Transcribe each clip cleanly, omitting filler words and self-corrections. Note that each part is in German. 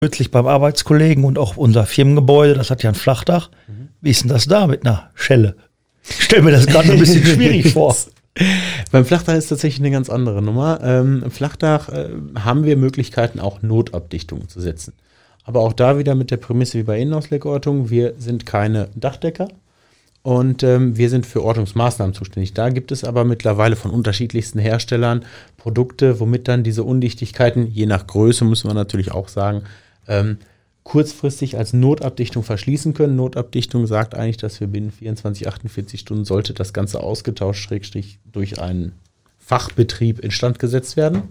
kürzlich beim Arbeitskollegen und auch unser Firmengebäude, das hat ja ein Flachdach. Wie ist denn das da mit einer Schelle? Ich stelle mir das gerade ein bisschen schwierig vor. Beim Flachdach ist tatsächlich eine ganz andere Nummer. Im Flachdach haben wir Möglichkeiten, auch Notabdichtungen zu setzen. Aber auch da wieder mit der Prämisse wie bei Innenauslegortung, wir sind keine Dachdecker und wir sind für Ortungsmaßnahmen zuständig. Da gibt es aber mittlerweile von unterschiedlichsten Herstellern Produkte, womit dann diese Undichtigkeiten, je nach Größe müssen wir natürlich auch sagen, kurzfristig als Notabdichtung verschließen können. Notabdichtung sagt eigentlich, dass wir binnen 24, 48 Stunden sollte das Ganze ausgetauscht, Schrägstrich durch einen Fachbetrieb instand gesetzt werden.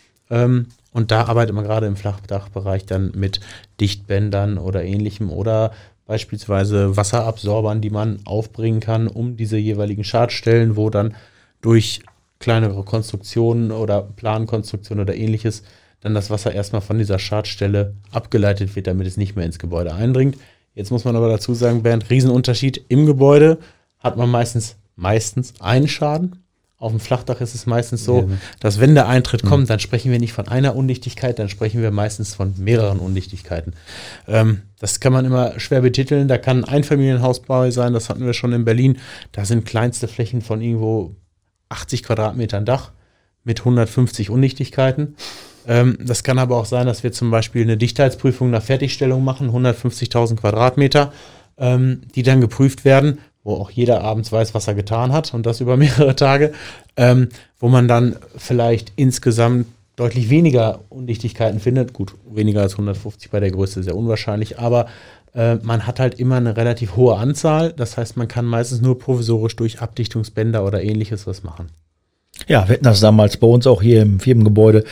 Und da arbeitet man gerade im Flachdachbereich dann mit Dichtbändern oder ähnlichem oder beispielsweise Wasserabsorbern, die man aufbringen kann, um diese jeweiligen Schadstellen, wo dann durch kleinere Konstruktionen oder Plankonstruktionen oder ähnliches dann das Wasser erstmal von dieser Schadstelle abgeleitet wird, damit es nicht mehr ins Gebäude eindringt. Jetzt muss man aber dazu sagen, Bernd, Riesenunterschied. Im Gebäude hat man meistens einen Schaden. Auf dem Flachdach ist es meistens so, dass wenn der Eintritt kommt, dann sprechen wir nicht von einer Undichtigkeit, dann sprechen wir meistens von mehreren Undichtigkeiten. Das kann man immer schwer betiteln. Da kann ein Einfamilienhausbau sein, das hatten wir schon in Berlin. Da sind kleinste Flächen von irgendwo 80 Quadratmetern Dach mit 150 Undichtigkeiten. Das kann aber auch sein, dass wir zum Beispiel eine Dichtheitsprüfung nach Fertigstellung machen, 150.000 Quadratmeter, die dann geprüft werden, wo auch jeder abends weiß, was er getan hat und das über mehrere Tage, wo man dann vielleicht insgesamt deutlich weniger Undichtigkeiten findet. Gut, weniger als 150 bei der Größe ist sehr unwahrscheinlich, aber man hat halt immer eine relativ hohe Anzahl. Das heißt, man kann meistens nur provisorisch durch Abdichtungsbänder oder ähnliches was machen. Ja, wir hatten das damals bei uns auch hier im Firmengebäude.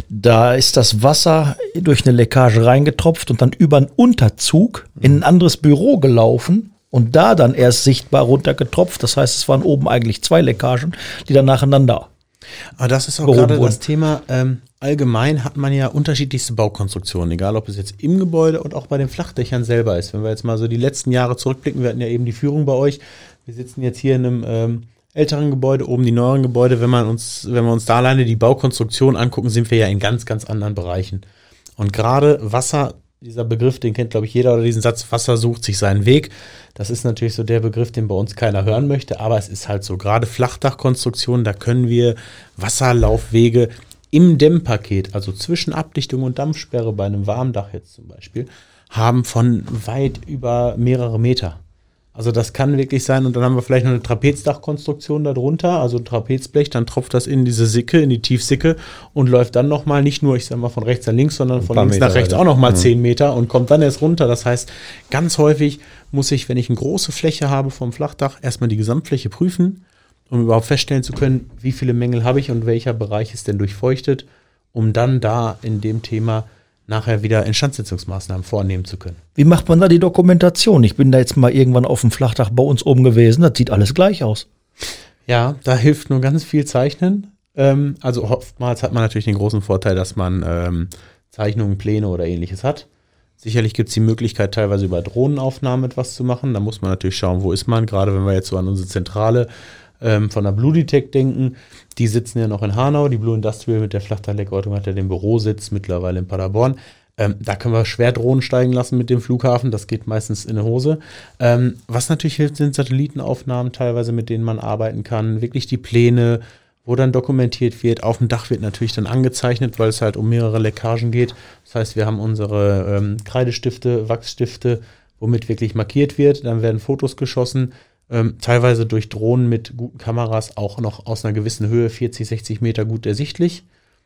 Da ist das Wasser durch eine Leckage reingetropft und dann über einen Unterzug in ein anderes Büro gelaufen und da dann erst sichtbar runtergetropft. Das heißt, es waren oben eigentlich 2 Leckagen, die dann nacheinander. Aber das ist auch gerade das Thema. Allgemein hat man ja unterschiedlichste Baukonstruktionen, egal ob es jetzt im Gebäude und auch bei den Flachdächern selber ist. Wenn wir jetzt mal so die letzten Jahre zurückblicken, wir hatten ja eben die Führung bei euch. Wir sitzen jetzt hier in einem älteren Gebäude, oben die neueren Gebäude. Wenn wir uns da alleine die Baukonstruktion angucken, sind wir ja in ganz, ganz anderen Bereichen. Und gerade Wasser, dieser Begriff, den kennt, glaube ich, jeder, oder diesen Satz, Wasser sucht sich seinen Weg. Das ist natürlich so der Begriff, den bei uns keiner hören möchte, aber es ist halt so. Gerade Flachdachkonstruktionen, da können wir Wasserlaufwege im Dämmpaket, also zwischen Abdichtung und Dampfsperre bei einem Warmdach jetzt zum Beispiel, haben von weit über mehrere Meter. Also das kann wirklich sein und dann haben wir vielleicht noch eine Trapezdachkonstruktion darunter, also ein Trapezblech, dann tropft das in diese Sicke, in die Tiefsicke und läuft dann nochmal nicht nur, ich sag mal, von rechts nach links, sondern von links nach rechts auch nochmal 10 Meter und kommt dann erst runter. Das heißt, ganz häufig muss ich, wenn ich eine große Fläche habe vom Flachdach, erstmal die Gesamtfläche prüfen, um überhaupt feststellen zu können, wie viele Mängel habe ich und welcher Bereich ist denn durchfeuchtet, um dann da in dem Thema nachher wieder Instandsetzungsmaßnahmen vornehmen zu können. Wie macht man da die Dokumentation? Ich bin da jetzt mal irgendwann auf dem Flachdach bei uns oben gewesen, das sieht alles gleich aus. Ja, da hilft nur ganz viel Zeichnen. Also oftmals hat man natürlich den großen Vorteil, dass man Zeichnungen, Pläne oder ähnliches hat. Sicherlich gibt es die Möglichkeit, teilweise über Drohnenaufnahmen etwas zu machen. Da muss man natürlich schauen, wo ist man, gerade wenn wir jetzt so an unsere Zentrale von der Bluditec denken. Die sitzen ja noch in Hanau. Die Blue Industrial mit der Flachdachleckortung hat ja den Bürositz mittlerweile in Paderborn. Da können wir schwer Drohnen steigen lassen mit dem Flughafen. Das geht meistens in die Hose. Was natürlich hilft, sind Satellitenaufnahmen teilweise, mit denen man arbeiten kann. Wirklich die Pläne, wo dann dokumentiert wird. Auf dem Dach wird natürlich dann angezeichnet, weil es halt um mehrere Leckagen geht. Das heißt, wir haben unsere Kreidestifte, Wachsstifte, womit wirklich markiert wird. Dann werden Fotos geschossen. Teilweise durch Drohnen mit guten Kameras auch noch aus einer gewissen Höhe, 40, 60 Meter gut ersichtlich.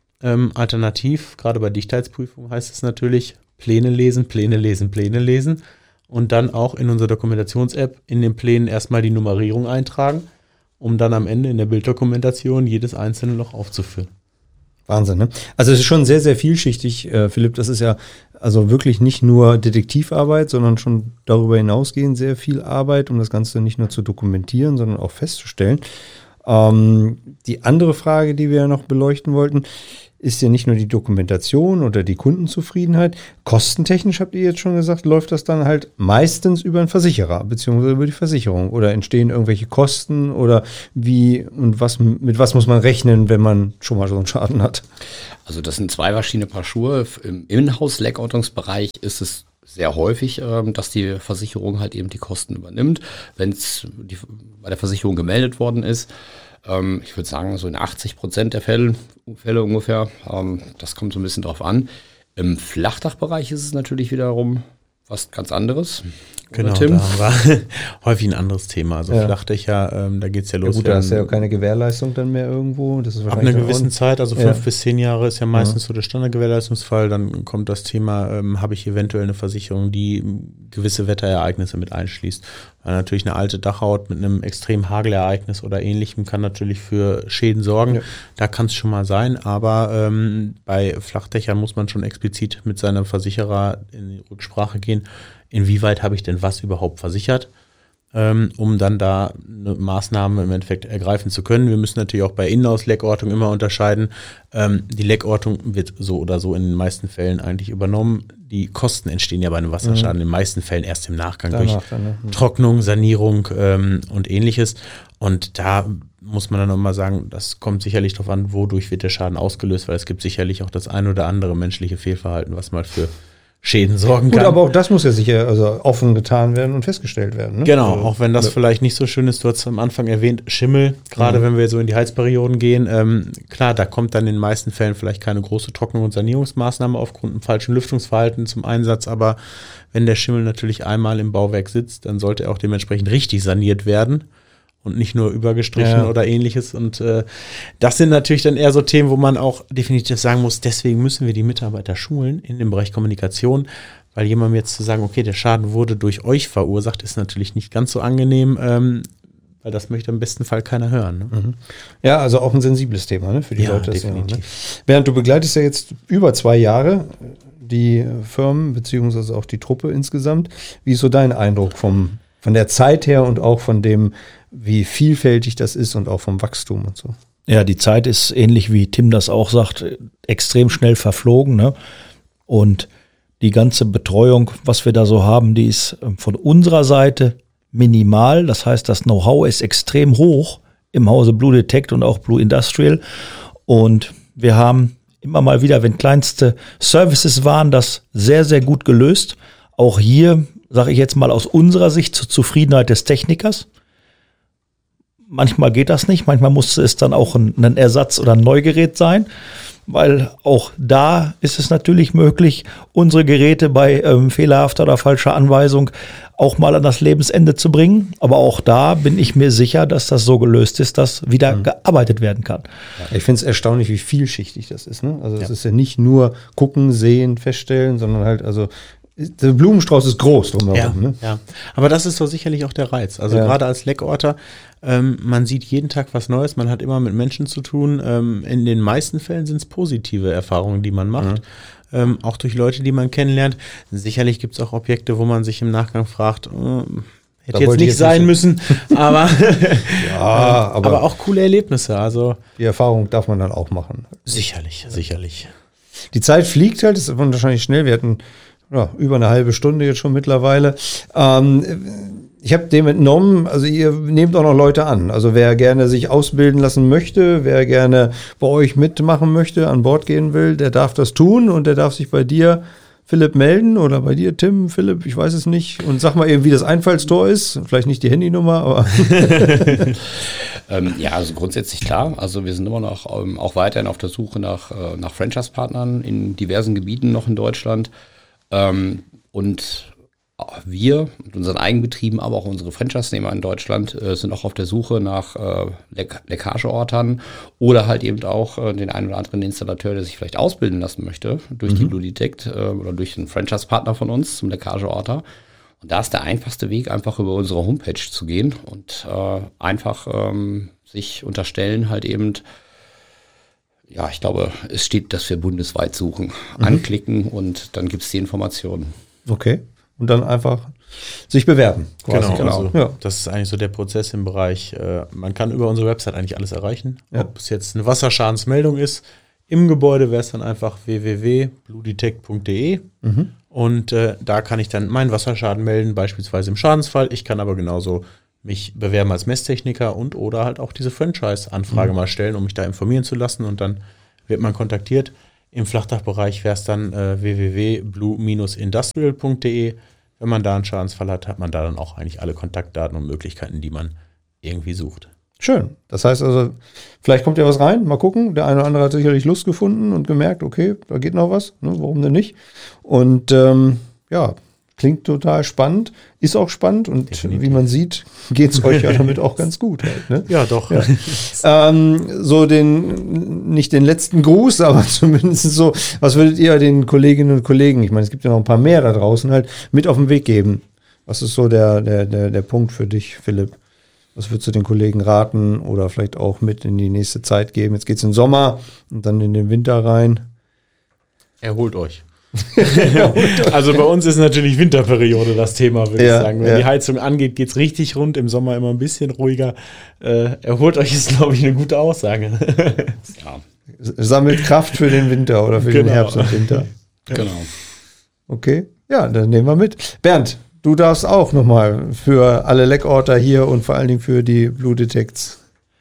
Alternativ, gerade bei Dichtheitsprüfungen heißt es natürlich, Pläne lesen, Pläne lesen, Pläne lesen und dann auch in unserer Dokumentations-App in den Plänen erstmal die Nummerierung eintragen, um dann am Ende in der Bilddokumentation jedes einzelne noch aufzuführen. Wahnsinn, ne? Also es ist schon sehr, sehr vielschichtig, Philipp. Das ist ja also wirklich nicht nur Detektivarbeit, sondern schon darüber hinausgehend sehr viel Arbeit, um das Ganze nicht nur zu dokumentieren, sondern auch festzustellen. Die andere Frage, die wir noch beleuchten wollten, ist ja nicht nur die Dokumentation oder die Kundenzufriedenheit. Kostentechnisch habt ihr jetzt schon gesagt, läuft das dann halt meistens über einen Versicherer beziehungsweise über die Versicherung oder entstehen irgendwelche Kosten oder wie und mit was muss man rechnen, wenn man schon mal so einen Schaden hat? Also das sind zwei verschiedene Paar Schuhe. Im Inhouse-Leckortungsbereich ist es sehr häufig, dass die Versicherung halt eben die Kosten übernimmt, wenn es bei der Versicherung gemeldet worden ist. Ich würde sagen, so in 80% der Fälle ungefähr. Das kommt so ein bisschen drauf an. Im Flachdachbereich ist es natürlich wiederum was ganz anderes. Genau, Tim? da haben wir häufig ein anderes Thema. Also Flachdächer, da geht es ja los. Ja gut, da ist ja auch keine Gewährleistung dann mehr irgendwo. Das ist ab einer gewissen Zeit. Zeit, also 5 bis 10 Jahre ist ja meistens so der Standardgewährleistungsfall. Dann kommt das Thema, habe ich eventuell eine Versicherung, die gewisse Wetterereignisse mit einschließt. Weil natürlich eine alte Dachhaut mit einem extremen Hagelereignis oder Ähnlichem kann natürlich für Schäden sorgen. Ja. Da kann es schon mal sein, aber bei Flachdächern muss man schon explizit mit seinem Versicherer in die Rücksprache gehen, inwieweit habe ich denn was überhaupt versichert, um dann da eine Maßnahme im Endeffekt ergreifen zu können. Wir müssen natürlich auch bei Inhouse-Leckortung immer unterscheiden. Die Leckortung wird so oder so in den meisten Fällen eigentlich übernommen. Die Kosten entstehen ja bei einem Wasserschaden in den meisten Fällen erst im Nachgang durch Trocknung, Sanierung und Ähnliches. Und da muss man dann nochmal sagen, das kommt sicherlich darauf an, wodurch wird der Schaden ausgelöst, weil es gibt sicherlich auch das ein oder andere menschliche Fehlverhalten, was mal für Schäden sorgen kann. Gut, aber auch das muss ja sicher offen getan werden und festgestellt werden. Ne? Genau, auch wenn das vielleicht nicht so schön ist. Du hast am Anfang erwähnt, Schimmel, gerade wenn wir so in die Heizperioden gehen. Klar, da kommt dann in den meisten Fällen vielleicht keine große Trocknung- und Sanierungsmaßnahme aufgrund einem falschen Lüftungsverhalten zum Einsatz. Aber wenn der Schimmel natürlich einmal im Bauwerk sitzt, dann sollte er auch dementsprechend richtig saniert werden. Und nicht nur übergestrichen oder Ähnliches. Und das sind natürlich dann eher so Themen, wo man auch definitiv sagen muss, deswegen müssen wir die Mitarbeiter schulen in dem Bereich Kommunikation, weil jemandem jetzt zu sagen, okay, der Schaden wurde durch euch verursacht, ist natürlich nicht ganz so angenehm, weil das möchte im besten Fall keiner hören. Ne? Ja, also auch ein sensibles Thema, ne, für die Leute. Definitiv. Ne? Bernd, du begleitest ja jetzt über 2 Jahre die Firmen, beziehungsweise auch die Truppe insgesamt. Wie ist so dein Eindruck von der Zeit her und auch von dem, wie vielfältig das ist und auch vom Wachstum und so? Ja, die Zeit ist ähnlich wie Tim das auch sagt, extrem schnell verflogen. Ne? Und die ganze Betreuung, was wir da so haben, die ist von unserer Seite minimal. Das heißt, das Know-how ist extrem hoch im Hause Blue Detect und auch Blue Industrial. Und wir haben immer mal wieder, wenn kleinste Services waren, das sehr, sehr gut gelöst. Auch hier, sage ich jetzt mal aus unserer Sicht, zur Zufriedenheit des Technikers. Manchmal geht das nicht, manchmal muss es dann auch ein Ersatz oder ein Neugerät sein, weil auch da ist es natürlich möglich, unsere Geräte bei fehlerhafter oder falscher Anweisung auch mal an das Lebensende zu bringen. Aber auch da bin ich mir sicher, dass das so gelöst ist, dass wieder gearbeitet werden kann. Ja, ich finde es erstaunlich, wie vielschichtig das ist. Ne? Also es ist ja nicht nur gucken, sehen, feststellen, sondern halt der Blumenstrauß ist groß drumherum. Ne? Ja, aber das ist doch sicherlich auch der Reiz. Also gerade als Leckorter, man sieht jeden Tag was Neues, man hat immer mit Menschen zu tun. In den meisten Fällen sind es positive Erfahrungen, die man macht. Auch durch Leute, die man kennenlernt. Sicherlich gibt es auch Objekte, wo man sich im Nachgang fragt, hätte jetzt nicht sein müssen, aber, aber auch coole Erlebnisse. Also die Erfahrung darf man dann auch machen. Sicherlich. Die Zeit fliegt halt, das ist wahrscheinlich schnell. Wir hatten über eine halbe Stunde jetzt schon mittlerweile. Ich habe dem entnommen, also ihr nehmt auch noch Leute an. Also wer gerne sich ausbilden lassen möchte, wer gerne bei euch mitmachen möchte, an Bord gehen will, der darf das tun und der darf sich bei dir, Philipp, melden oder bei dir, Tim, Philipp, ich weiß es nicht. Und sag mal eben, wie das Einfallstor ist. Vielleicht nicht die Handynummer, aber ja, also grundsätzlich klar. Also wir sind immer noch auch weiterhin auf der Suche nach Franchise-Partnern in diversen Gebieten noch in Deutschland. Und wir mit unseren Eigenbetrieben, aber auch unsere Franchise-Nehmer in Deutschland sind auch auf der Suche nach Leckageortern oder halt eben auch den einen oder anderen Installateur, der sich vielleicht ausbilden lassen möchte durch die Blue Detect oder durch einen Franchise-Partner von uns zum Leckageorter. Und da ist der einfachste Weg, einfach über unsere Homepage zu gehen und einfach sich unterstellen halt eben. Ja, ich glaube, es steht, dass wir bundesweit suchen. Anklicken und dann gibt es die Informationen. Okay. Und dann einfach sich bewerben. Genau. Also, Ja. Das ist eigentlich so der Prozess im Bereich, man kann über unsere Website eigentlich alles erreichen. Ja. Ob es jetzt eine Wasserschadensmeldung ist, im Gebäude wäre es dann einfach www.bluedetect.de und da kann ich dann meinen Wasserschaden melden, beispielsweise im Schadensfall. Ich kann aber genauso mich bewerben als Messtechniker und oder halt auch diese Franchise-Anfrage mal stellen, um mich da informieren zu lassen und dann wird man kontaktiert. Im Flachdachbereich wäre es dann www.blue-industrial.de. Wenn man da einen Schadensfall hat, hat man da dann auch eigentlich alle Kontaktdaten und Möglichkeiten, die man irgendwie sucht. Schön. Das heißt also, vielleicht kommt ja was rein, mal gucken. Der eine oder andere hat sicherlich Lust gefunden und gemerkt, okay, da geht noch was, ne, warum denn nicht? Und ja, klingt total spannend, ist auch spannend und wie man sieht, geht es euch ja damit auch ganz gut halt, ne? Ja, doch. Ja. So nicht den letzten Gruß, aber zumindest so, was würdet ihr den Kolleginnen und Kollegen, ich meine, es gibt ja noch ein paar mehr da draußen, halt mit auf den Weg geben? Was ist so der Punkt für dich, Philipp? Was würdest du den Kollegen raten oder vielleicht auch mit in die nächste Zeit geben? Jetzt geht es in den Sommer und dann in den Winter rein. Erholt euch. Also bei uns ist natürlich Winterperiode das Thema, würde ich sagen. Wenn die Heizung angeht, geht es richtig rund, im Sommer immer ein bisschen ruhiger. Erholt euch ist, glaube ich, eine gute Aussage. Ja. Sammelt Kraft für den Winter oder für den Herbst und Winter. Genau. Okay, ja, dann nehmen wir mit. Bernd, du darfst auch nochmal für alle Leckorter hier und vor allen Dingen für die Blue Detects.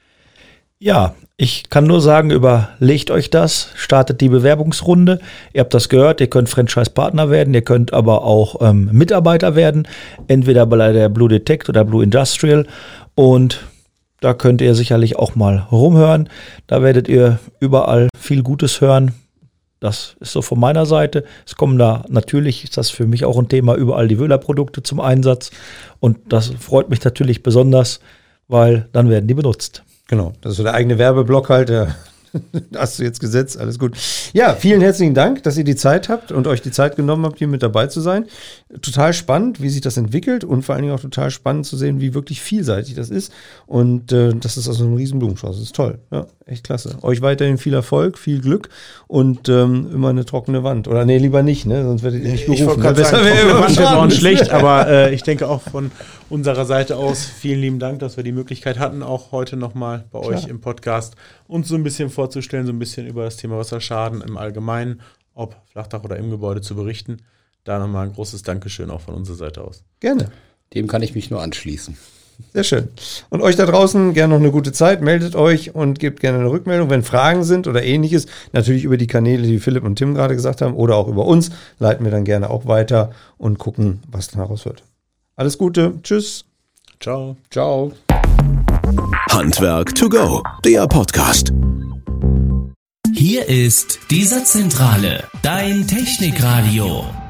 Ja, ich kann nur sagen, überlegt euch das, startet die Bewerbungsrunde. Ihr habt das gehört, ihr könnt Franchise-Partner werden, ihr könnt aber auch Mitarbeiter werden, entweder bei der Blue Detect oder Blue Industrial. Und da könnt ihr sicherlich auch mal rumhören. Da werdet ihr überall viel Gutes hören. Das ist so von meiner Seite. Es kommen da natürlich, ist das für mich auch ein Thema, überall die Wöhler-Produkte zum Einsatz. Und das freut mich natürlich besonders, weil dann werden die benutzt. Genau, das ist so der eigene Werbeblock halt, hast du jetzt gesetzt, alles gut. Ja, vielen herzlichen Dank, dass ihr die Zeit habt und euch die Zeit genommen habt, hier mit dabei zu sein. Total spannend, wie sich das entwickelt und vor allen Dingen auch total spannend zu sehen, wie wirklich vielseitig das ist. Und das ist also ein riesen Blumenstrauß, das ist toll. Ja, echt klasse. Euch weiterhin viel Erfolg, viel Glück und immer eine trockene Wand. Oder nee, lieber nicht, ne? Sonst werdet ihr nicht berufen. Ich wollte gerade sagen, trockene Wand wäre auch nicht schlecht, aber ich denke auch von unserer Seite aus vielen lieben Dank, dass wir die Möglichkeit hatten, auch heute nochmal bei euch im Podcast uns so ein bisschen vorzustellen, so ein bisschen über das Thema Wasserschaden im Allgemeinen, ob Flachdach oder im Gebäude zu berichten. Da nochmal ein großes Dankeschön auch von unserer Seite aus. Gerne. Dem kann ich mich nur anschließen. Sehr schön. Und euch da draußen gerne noch eine gute Zeit. Meldet euch und gebt gerne eine Rückmeldung, wenn Fragen sind oder ähnliches. Natürlich über die Kanäle, die Philipp und Tim gerade gesagt haben, oder auch über uns. Leiten wir dann gerne auch weiter und gucken, was daraus wird. Alles Gute. Tschüss. Ciao. Ciao. Handwerk to go, der Podcast. Hier ist die Satzzentrale, dein Technikradio.